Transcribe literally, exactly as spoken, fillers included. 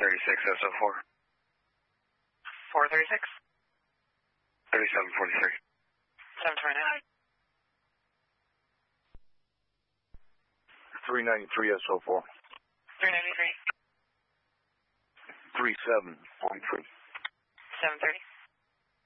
thirty-six S O four. four thirty-six. thirty-seven forty-three. seven twenty-nine. three ninety-three S O four. three ninety-three. thirty-seven forty-three. seven thirty.